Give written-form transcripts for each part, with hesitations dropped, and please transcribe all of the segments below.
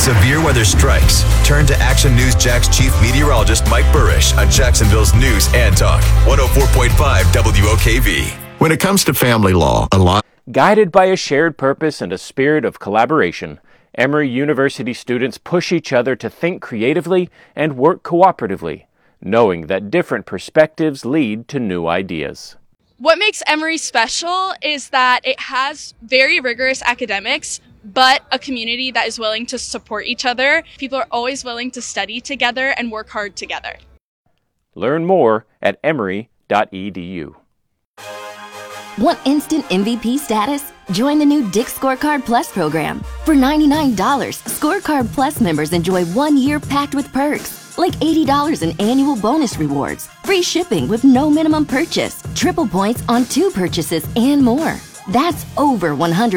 Severe weather strikes. Turn to Action News Jack's chief meteorologist Mike Burrish on Jacksonville's News and Talk 104.5 WOKV. When it comes to family law, a lot. Guided by a shared purpose and a spirit of collaboration, Emory University students push each other to think creatively and work cooperatively, knowing that different perspectives lead to new ideas. What makes Emory special is that it has very rigorous academics, but a community that is willing to support each other. People are always willing to study together and work hard together. Learn more at emory.edu. Want instant MVP status? Join the new Dick's Scorecard Plus program. For $99, Scorecard Plus members enjoy 1 year packed with perks, like $80 in annual bonus rewards, free shipping with no minimum purchase, triple points on 2 purchases, and more. That's over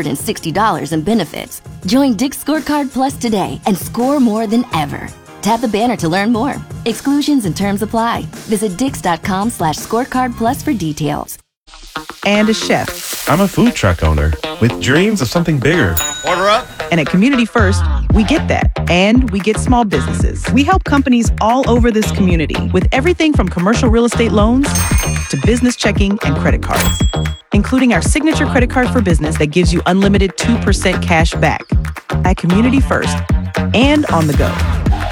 $160 in benefits. Join Dick's Scorecard Plus today and score more than ever. Tap the banner to learn more. Exclusions and terms apply. Visit dix.com/scorecard plus for details. And a chef. I'm a food truck owner with dreams of something bigger. Order up. And at Community First, we get that. And we get small businesses. We help companies all over this community with everything from commercial real estate loans to business checking and credit cards, including our signature credit card for business that gives you unlimited 2% cash back. At Community First and on the go.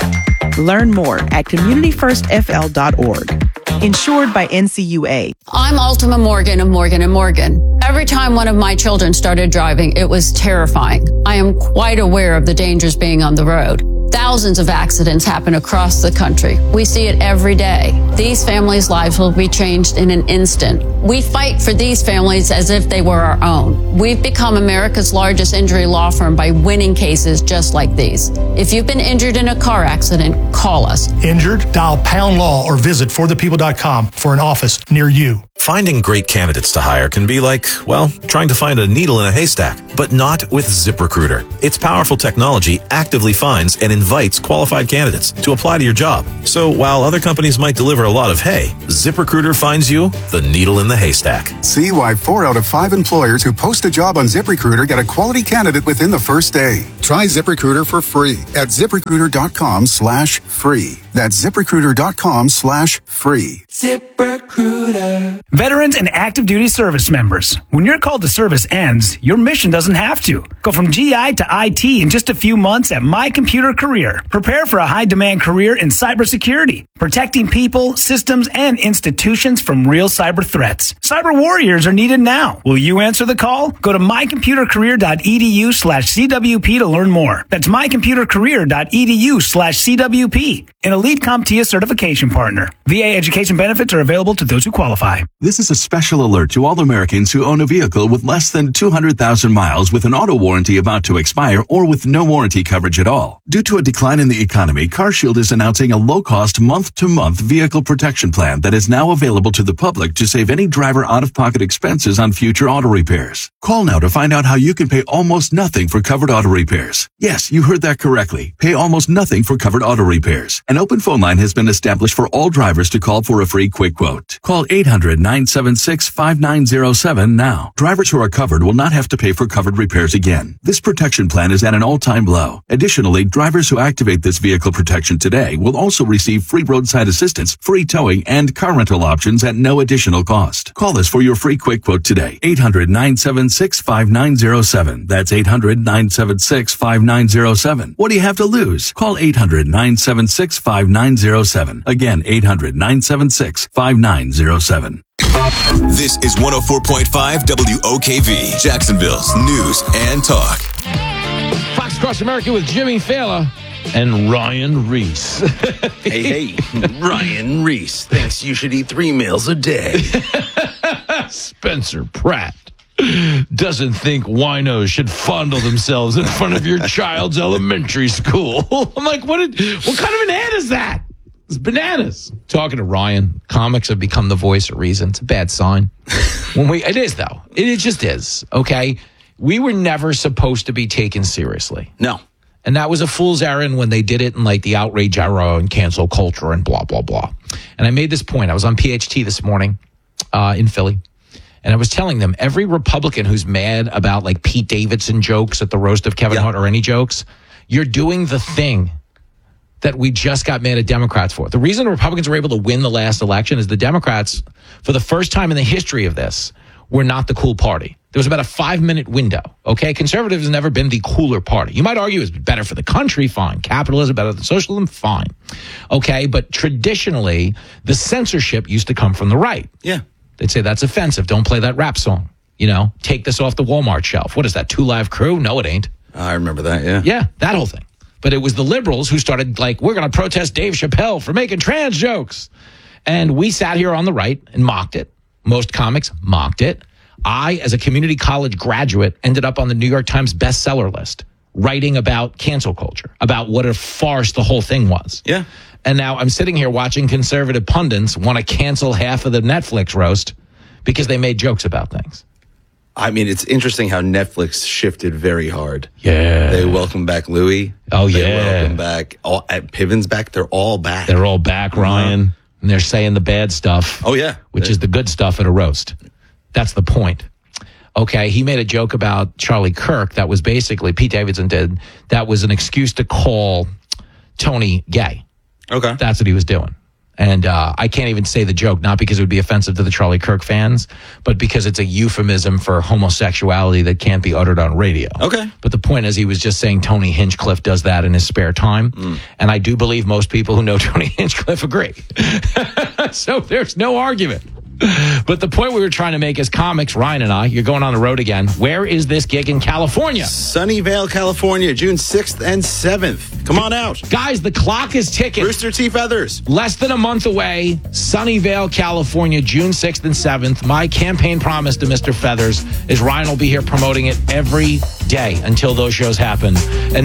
Learn more at communityfirstfl.org. Insured by NCUA. I'm Ultima Morgan of Morgan & Morgan. Every time one of my children started driving, it was terrifying. I am quite aware of the dangers being on the road. Thousands of accidents happen across the country. We see it every day. These families' lives will be changed in an instant. We fight for these families as if they were our own. We've become America's largest injury law firm by winning cases just like these. If you've been injured in a car accident, call us. Injured? Dial pound law or visit forthepeople.com for an office near you. Finding great candidates to hire can be like, well, trying to find a needle in a haystack, but not with ZipRecruiter. Its powerful technology actively finds and invites qualified candidates to apply to your job. So while other companies might deliver a lot of hay, ZipRecruiter finds you the needle in the haystack. See why 4 out of 5 employers who post a job on ZipRecruiter get a quality candidate within the first day. Try ZipRecruiter for free at ZipRecruiter.com/free. That's ZipRecruiter.com/free. ZipRecruiter. Veterans and active duty service members, when your call to service ends, your mission doesn't have to. Go from GI to IT in just a few months at My Computer Career. Prepare for a high-demand career in cybersecurity, protecting people, systems, and institutions from real cyber threats. Cyber warriors are needed now. Will you answer the call? Go to mycomputercareer.edu/CWP to learn more. That's mycomputercareer.edu/CWP. An elite CompTIA certification partner. VA education benefits are available to those who qualify. This is a special alert to all Americans who own a vehicle with less than 200,000 miles with an auto warranty about to expire or with no warranty coverage at all. Due to a decline in the economy, CarShield is announcing a low-cost month-to-month vehicle protection plan that is now available to the public to save any driver out-of-pocket expenses on future auto repairs. Call now to find out how you can pay almost nothing for covered auto repairs. Yes, you heard that correctly. Pay almost nothing for covered auto repairs. An open phone line has been established for all drivers to call for a free quick quote. Call 800-976-5907 now. Drivers who are covered will not have to pay for covered repairs again. This protection plan is at an all-time low. Additionally, drivers who activate this vehicle protection today will also receive free roadside assistance, free towing, and car rental options at no additional cost. Call us for your free quick quote today. 800-976-5907. That's 800-976-5907. What do you have to lose? Call 800-976-5907. Again, 800-976-5907. This is 104.5 WOKV, Jacksonville's News and Talk. Fox Cross America with Jimmy Fallon and Ryan Reese. Hey, Ryan Reese thinks you should eat 3 meals a day. Spencer Pratt doesn't think winos should fondle themselves in front of your child's elementary school. I'm like, what kind of an ad is that? It's bananas. Talking to Ryan, comics have become the voice of reason. It's a bad sign. It is, though. It just is, okay? We were never supposed to be taken seriously. No. And that was a fool's errand when they did it in like the outrage era and cancel culture and blah, blah, blah. And I made this point. I was on PHT this morning in Philly. And I was telling them, every Republican who's mad about like Pete Davidson jokes at the roast of Kevin Hart or any jokes, You're doing the thing that we just got mad at Democrats for. The reason the Republicans were able to win the last election is the Democrats, for the first time in the history of this, were not the cool party. There was about a 5-minute window, okay? Conservatives have never been the cooler party. You might argue it's better for the country, fine. Capitalism, better than socialism, fine. Okay, but traditionally, the censorship used to come from the right. Yeah. They'd say, that's offensive. Don't play that rap song. You know, take this off the Walmart shelf. What is that, 2 Live Crew? No, it ain't. I remember that, yeah. Yeah, that whole thing. But it was the liberals who started like, we're going to protest Dave Chappelle for making trans jokes. And we sat here on the right and mocked it. Most comics mocked it. I, as a community college graduate, ended up on the New York Times bestseller list, writing about cancel culture, about what a farce the whole thing was. Yeah. And now I'm sitting here watching conservative pundits want to cancel half of the Netflix roast because they made jokes about things. I mean, it's interesting how Netflix shifted very hard. Yeah. They welcome back Louis. Oh, they yeah. welcome back. Piven's back. They're all back. They're all back, Ryan. And they're saying the bad stuff. Oh, yeah. Which is the good stuff at a roast. That's the point. Okay, he made a joke about Charlie Kirk that was basically, Pete Davidson did, that was an excuse to call Tony gay. Okay. That's what he was doing. And I can't even say the joke, not because it would be offensive to the Charlie Kirk fans, but because it's a euphemism for homosexuality that can't be uttered on radio. Okay. But the point is, he was just saying Tony Hinchcliffe does that in his spare time. And I do believe most people who know Tony Hinchcliffe agree. So there's no argument. But the point we were trying to make as comics, Ryan and I, you're going on the road again. Where is this gig in California? Sunnyvale, California, June 6th and 7th. Come on out. Guys, the clock is ticking. Rooster T. Feathers. Less than a month away, Sunnyvale, California, June 6th and 7th. My campaign promise to Mr. Feathers is Ryan will be here promoting it every day until those shows happen. And